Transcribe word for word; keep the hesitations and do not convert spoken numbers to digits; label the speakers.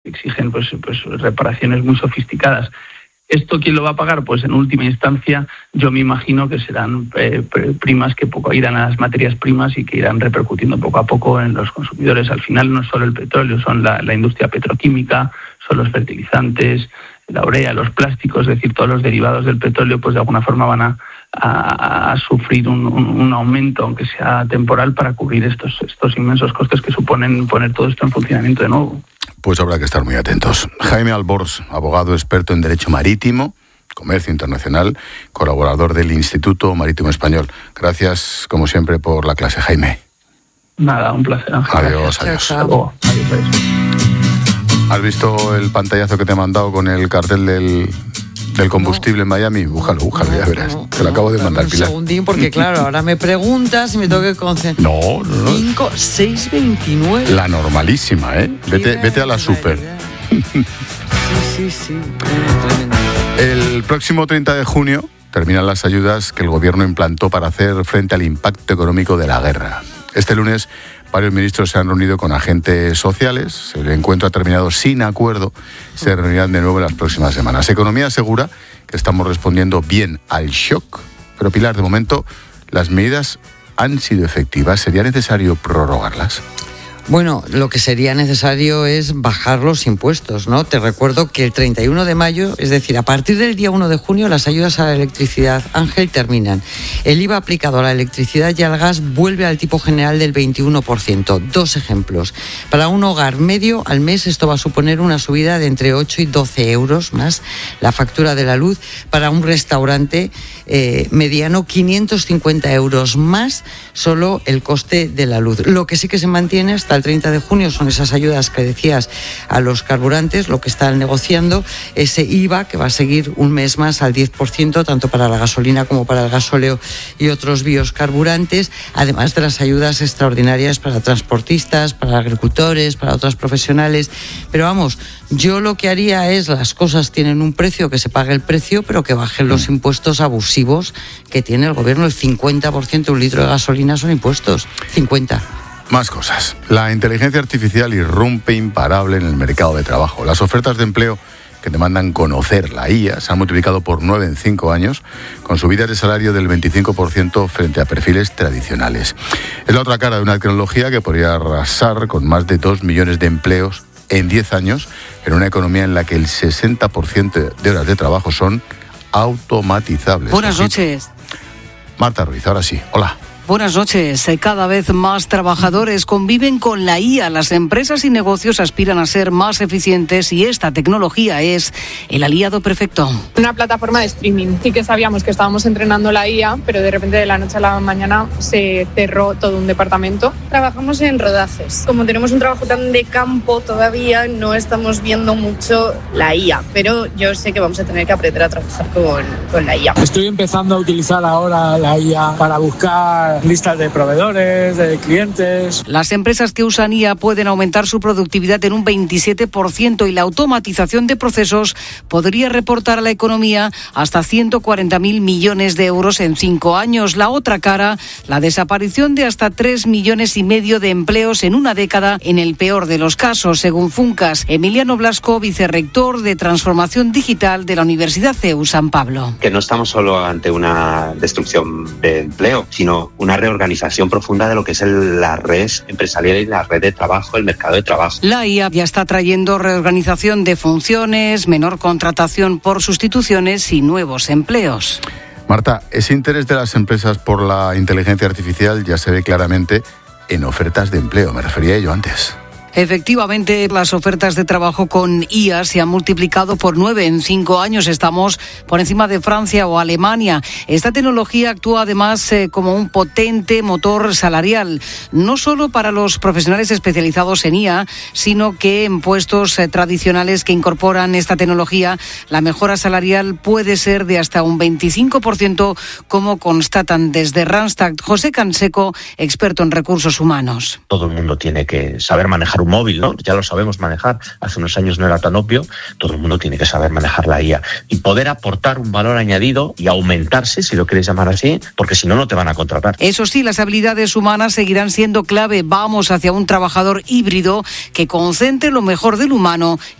Speaker 1: exigen pues, pues reparaciones muy sofisticadas. ¿Esto quién lo va a pagar? Pues en última instancia yo me imagino que serán eh, primas que poco irán a las materias primas y que irán repercutiendo poco a poco en los consumidores. Al final no es solo el petróleo, son la, la industria petroquímica, son los fertilizantes, la urea, los plásticos, es decir, todos los derivados del petróleo pues de alguna forma van a, a, a sufrir un, un, un aumento, aunque sea temporal, para cubrir estos, estos inmensos costes que suponen poner todo esto en funcionamiento de nuevo.
Speaker 2: Pues habrá que estar muy atentos. Jaime Albors, abogado experto en Derecho Marítimo, Comercio Internacional, colaborador del Instituto Marítimo Español. Gracias, como siempre, por la clase, Jaime.
Speaker 1: Nada, un placer, Ángel.
Speaker 2: Adiós, adiós.
Speaker 1: Adiós, adiós, adiós.
Speaker 2: ¿Has visto el pantallazo que te he mandado con el cartel del, del combustible no. en Miami? Búscalo, búscalo, no, ya verás. No, te lo acabo de
Speaker 3: no,
Speaker 2: mandar,
Speaker 3: un
Speaker 2: Pilar.
Speaker 3: Un segundín, porque claro, ahora me preguntas y me tengo que concentrar.
Speaker 2: No, no, no.
Speaker 3: cinco, seis, veintinueve.
Speaker 2: La normalísima, ¿eh? Vete, vete a la super.
Speaker 3: Sí, sí, sí. Tremendo.
Speaker 2: El próximo treinta de junio terminan las ayudas que el gobierno implantó para hacer frente al impacto económico de la guerra. Este lunes varios ministros se han reunido con agentes sociales. El encuentro ha terminado sin acuerdo. Se reunirán de nuevo en las próximas semanas. Economía asegura que estamos respondiendo bien al shock. Pero, Pilar, de momento, las medidas han sido efectivas. ¿Sería necesario prorrogarlas?
Speaker 3: Bueno, lo que sería necesario es bajar los impuestos, ¿no? Te recuerdo que el treinta y uno de mayo, es decir, a partir del día uno de junio, las ayudas a la electricidad, Ángel, terminan. El I V A aplicado a la electricidad y al gas vuelve al tipo general del veintiuno por ciento. Dos ejemplos. Para un hogar medio, al mes esto va a suponer una subida de entre ocho y doce euros más la factura de la luz. Para un restaurante eh, mediano, quinientos cincuenta euros más solo el coste de la luz. Lo que sí que se mantiene hasta el treinta de junio son esas ayudas que decías a los carburantes, lo que están negociando, ese I V A que va a seguir un mes más al diez por ciento, tanto para la gasolina como para el gasóleo y otros biocarburantes, además de las ayudas extraordinarias para transportistas, para agricultores, para otras profesionales. Pero vamos, yo lo que haría es, las cosas tienen un precio, que se pague el precio, pero que bajen los impuestos abusivos que tiene el gobierno. El cincuenta por ciento de un litro de gasolina son impuestos, cincuenta.
Speaker 2: Más cosas. La inteligencia artificial irrumpe imparable en el mercado de trabajo. Las ofertas de empleo que demandan conocer la I A se han multiplicado por nueve en cinco años, con subidas de salario del veinticinco por ciento frente a perfiles tradicionales. Es la otra cara de una tecnología que podría arrasar con más de dos millones de empleos en diez años, en una economía en la que el sesenta por ciento de horas de trabajo son automatizables.
Speaker 4: Buenas noches.
Speaker 2: Marta Ruiz, ahora sí. Hola.
Speaker 4: Buenas noches. Cada vez más trabajadores conviven con la I A. Las empresas y negocios aspiran a ser más eficientes y esta tecnología es el aliado perfecto.
Speaker 5: Una plataforma de streaming. Sí que sabíamos que estábamos entrenando la I A, pero de repente de la noche a la mañana se cerró todo un departamento.
Speaker 6: Trabajamos en rodajes. Como tenemos un trabajo tan de campo todavía, no estamos viendo mucho la I A, pero yo sé que vamos a tener que aprender a trabajar con, con la I A.
Speaker 7: Estoy empezando a utilizar ahora la I A para buscar listas de proveedores, de clientes.
Speaker 4: Las empresas que usan I A pueden aumentar su productividad en un veintisiete por ciento y la automatización de procesos podría reportar a la economía hasta ciento cuarenta mil millones de euros en cinco años. La otra cara, la desaparición de hasta tres millones y medio de empleos en una década en el peor de los casos, según Funcas. Emiliano Blasco, vicerrector de Transformación Digital de la Universidad C E U San Pablo.
Speaker 8: Que no estamos solo ante una destrucción de empleo, sino una reorganización profunda de lo que es el, la red empresarial y la red de trabajo, el mercado de trabajo.
Speaker 4: La I A ya está trayendo reorganización de funciones, menor contratación por sustituciones y nuevos empleos.
Speaker 2: Marta, ese interés de las empresas por la inteligencia artificial ya se ve claramente en ofertas de empleo. Me refería a ello antes.
Speaker 4: Efectivamente, las ofertas de trabajo con I A se han multiplicado por nueve en cinco años. Estamos por encima de Francia o Alemania. Esta tecnología actúa además eh, como un potente motor salarial, no solo para los profesionales especializados en I A, sino que en puestos eh, tradicionales que incorporan esta tecnología, la mejora salarial puede ser de hasta un veinticinco por ciento, como constatan desde Randstad. José Canseco, experto en recursos humanos.
Speaker 9: Todo el mundo tiene que saber manejar un móvil, ¿no? Ya lo sabemos manejar. Hace unos años no era tan obvio. Todo el mundo tiene que saber manejar la I A y poder aportar un valor añadido y aumentarse, si lo queréis llamar así, porque si no, no te van a contratar.
Speaker 4: Eso sí, las habilidades humanas seguirán siendo clave. Vamos hacia un trabajador híbrido que concentre lo mejor del humano